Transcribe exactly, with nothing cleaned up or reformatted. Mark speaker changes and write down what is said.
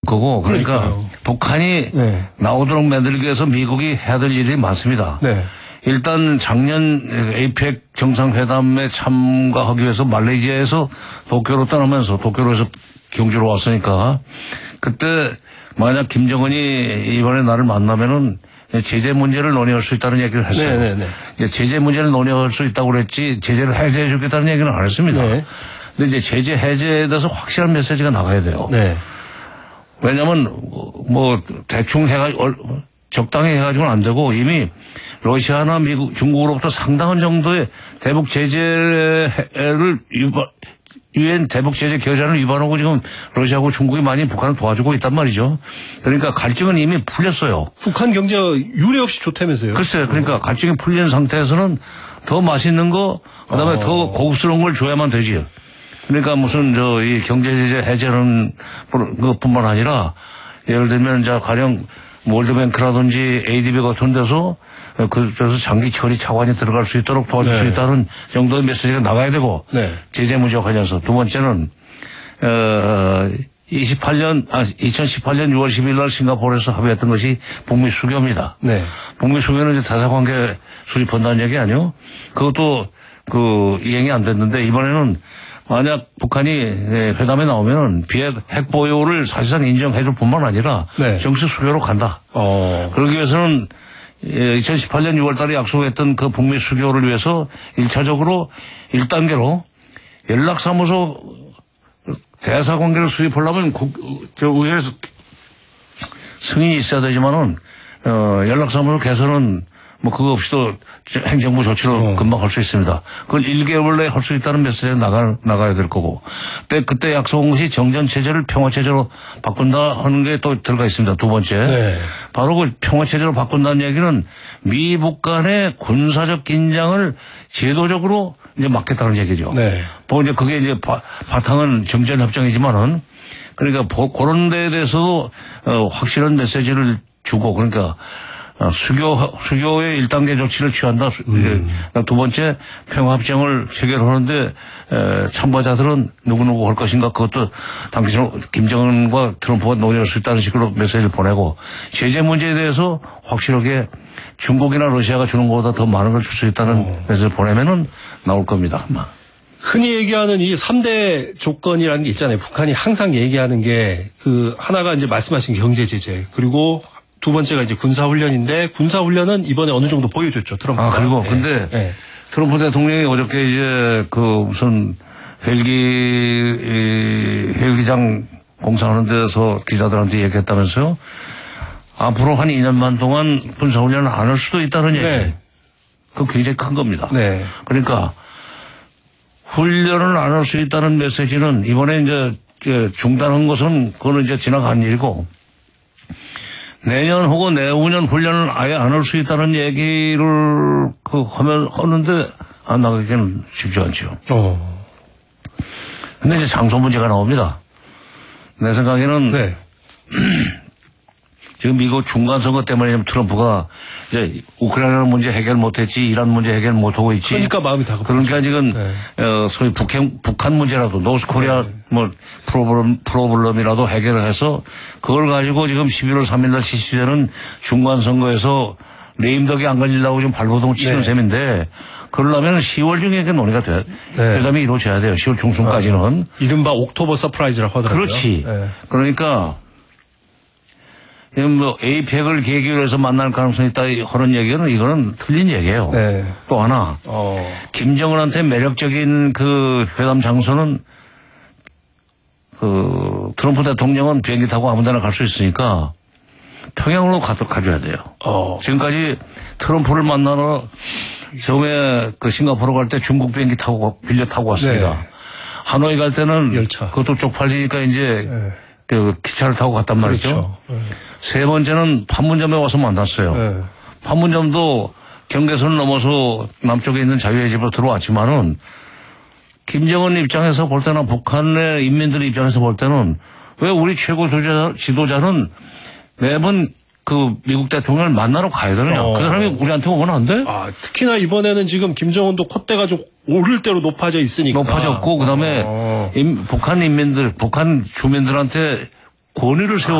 Speaker 1: 거고 그러니까
Speaker 2: 그러니까요.
Speaker 1: 북한이
Speaker 2: 네.
Speaker 1: 나오도록 만들기 위해서 미국이 해야 될 일이 많습니다.
Speaker 2: 네.
Speaker 1: 일단 작년 에이펙 정상회담에 참가하기 위해서 말레이시아에서 도쿄로 떠나면서 도쿄로에서 경주로 왔으니까 그때 만약 김정은이 이번에 나를 만나면은 제재 문제를 논의할 수 있다는 얘기를 했어요.
Speaker 2: 네네네.
Speaker 1: 이제 제재 문제를 논의할 수 있다고 그랬지 제재를 해제해 주겠다는 얘기는 안 했습니다.
Speaker 2: 네.
Speaker 1: 근데 이제 제재 해제에 대해서 확실한 메시지가 나가야 돼요.
Speaker 2: 네.
Speaker 1: 왜냐하면 뭐 대충 해가지고 적당히 해가지고는 안 되고 이미 러시아나 미국, 중국으로부터 상당한 정도의 대북 제재를 위반, 유엔 대북 제재 결의안을 위반하고 지금 러시아하고 중국이 많이 북한을 도와주고 있단 말이죠. 그러니까 갈증은 이미 풀렸어요.
Speaker 2: 북한 경제가 유례 없이 좋다면서요?
Speaker 1: 글쎄요. 그러니까 갈증이 풀린 상태에서는 더 맛있는 거, 그 다음에
Speaker 2: 어.
Speaker 1: 더 고급스러운 걸 줘야만 되지. 그러니까 무슨 저 이 경제 제재 해제는 그것뿐만 아니라 예를 들면 자 가령 월드뱅크라든지 에이디비 같은 데서 그래서 장기 처리 차관이 들어갈 수 있도록 도와줄
Speaker 2: 네.
Speaker 1: 수 있다는 정도의 메시지가 나가야 되고
Speaker 2: 네.
Speaker 1: 제재 문제와 관련해서 두 번째는 어 이십팔 년 아 이천십팔 년 유월 십일 날 싱가포르에서 합의했던 것이 북미 수교입니다.
Speaker 2: 네.
Speaker 1: 북미 수교는 이제 대사관계 수립한다는 얘기 아니요? 그것도 그 이행이 안 됐는데 이번에는 만약 북한이 회담에 나오면은 비핵 핵 보유를 사실상 인정해 줄 뿐만 아니라
Speaker 2: 네.
Speaker 1: 정식 수교로 간다.
Speaker 2: 어.
Speaker 1: 그러기 위해서는 이천십팔 년 유월 달에 약속했던 그 북미 수교를 위해서 일 차적으로 일 단계로 연락사무소 대사관계를 수립하려면 국, 저 의회에서 승인이 있어야 되지만은 어, 연락사무소 개선은 뭐 그거 없이도 행정부 조치로
Speaker 2: 어.
Speaker 1: 금방 할 수 있습니다. 그걸 일 개월 내에 할 수 있다는 메시지가 나가, 나가야 될 거고. 그때, 그때 약속한 것이 정전체제를 평화체제로 바꾼다 하는 게 또 들어가 있습니다. 두 번째.
Speaker 2: 네.
Speaker 1: 바로 그 평화체제로 바꾼다는 얘기는 미북 간의 군사적 긴장을 제도적으로 이제 막겠다는 얘기죠.
Speaker 2: 네.
Speaker 1: 뭐 이제 그게 이제 바, 바탕은 정전협정이지만은 그러니까 그런 데에 대해서도 어, 확실한 메시지를 주고 그러니까 어, 수교, 수교의 일 단계 조치를 취한다. 음. 두 번째, 평화협정을 체결하는데, 에, 참가자들은 누구누구 할 것인가, 그것도 당시로 김정은과 트럼프가 논의할 수 있다는 식으로 메시지를 보내고, 제재 문제에 대해서 확실하게 중국이나 러시아가 주는 것보다 더 많은 걸 줄 수 있다는 어. 메시지를 보내면은 나올 겁니다, 아마.
Speaker 2: 흔히 얘기하는 이 삼 대 조건이라는 게 있잖아요. 북한이 항상 얘기하는 게, 그, 하나가 이제 말씀하신 경제 제재, 그리고 두 번째가 이제 군사훈련인데 군사훈련은 이번에 어느 정도 보여줬죠, 트럼프가.
Speaker 1: 아, 그리고
Speaker 2: 네.
Speaker 1: 근데
Speaker 2: 네.
Speaker 1: 트럼프 대통령이 어저께 이제 그 무슨 헬기, 헬기장 공사하는 데서 기자들한테 얘기했다면서요? 앞으로 한 이 년만 동안 군사훈련을 안 할 수도 있다는 얘기.
Speaker 2: 네.
Speaker 1: 그건 굉장히 큰 겁니다.
Speaker 2: 네.
Speaker 1: 그러니까 훈련을 안 할 수 있다는 메시지는 이번에 이제 중단한 것은 그거는 이제 지나간 일이고 내년 혹은 내후년 훈련을 아예 안 할 수 있다는 얘기를 그 하면 하는데 안 나가기는 쉽지 않죠.
Speaker 2: 어.
Speaker 1: 근데 이제 장소 문제가 나옵니다. 내 생각에는
Speaker 2: 네.
Speaker 1: 지금 미국 중간 선거 때문에 트럼프가 이제 우크라이나 문제 해결 못했지, 이란 문제 해결 못하고 있지.
Speaker 2: 그러니까 마음이 다급하죠.
Speaker 1: 그러니까 지금
Speaker 2: 네.
Speaker 1: 어, 소위 북한 북한 문제라도 노스코리아
Speaker 2: 네.
Speaker 1: 뭐 프로블럼 프로블럼이라도 해결을 해서 그걸 가지고 지금 십일월 삼일 날 실시되는 중간 선거에서 레임덕이 안 걸리려고 지금 발버둥 치는
Speaker 2: 네.
Speaker 1: 셈인데 그러려면 시월 중에 그 논의가 돼.
Speaker 2: 네.
Speaker 1: 회담이 이루어져야 돼요. 시월 중순까지는.
Speaker 2: 아, 이른바 옥토버 서프라이즈라고 하더라고요.
Speaker 1: 그렇지.
Speaker 2: 네.
Speaker 1: 그러니까 뭐 에이펙을 계기로 해서 만날 가능성이 있다 하는 얘기는 이거는 틀린 얘기예요.
Speaker 2: 네.
Speaker 1: 또 하나
Speaker 2: 어.
Speaker 1: 김정은한테 매력적인 그 회담 장소는 그 트럼프 대통령은 비행기 타고 아무데나 갈 수 있으니까 평양으로 가, 가줘야 돼요.
Speaker 2: 어.
Speaker 1: 지금까지 트럼프를 만나러 처음에 그 싱가포르 갈 때 중국 비행기 타고 빌려 타고 왔습니다.
Speaker 2: 네.
Speaker 1: 하노이 갈 때는
Speaker 2: 열차.
Speaker 1: 그것도 쪽팔리니까 이제
Speaker 2: 네.
Speaker 1: 그 기차를 타고 갔단 말이죠.
Speaker 2: 그렇죠. 네.
Speaker 1: 세 번째는 판문점에 와서 만났어요.
Speaker 2: 네.
Speaker 1: 판문점도 경계선 넘어서 남쪽에 있는 자유의 집으로 들어왔지만은 김정은 입장에서 볼 때나 북한의 인민들 입장에서 볼 때는 왜 우리 최고 지도자, 지도자는 매번 그 미국 대통령을 만나러 가야 되느냐.
Speaker 2: 어.
Speaker 1: 그 사람이 우리한테 오면 안 돼?
Speaker 2: 아, 특히나 이번에는 지금 김정은도 콧대가 좀 오를 대로 높아져 있으니까.
Speaker 1: 높아졌고 그다음에
Speaker 2: 어.
Speaker 1: 인, 북한 인민들, 북한 주민들한테 권위를 세워